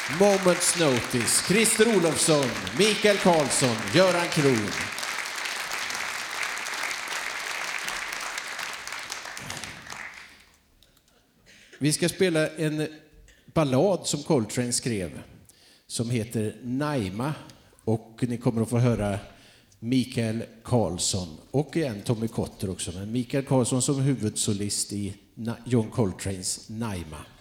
Moments Notice, Christer Olofsson, Mikael Karlsson, Göran Kron. Vi ska spela en ballad som Coltrane skrev som heter Naima, och ni kommer att få höra Mikael Karlsson och igen Tommy Kotter också, men Mikael Karlsson som huvudsolist i John Coltranes Naima.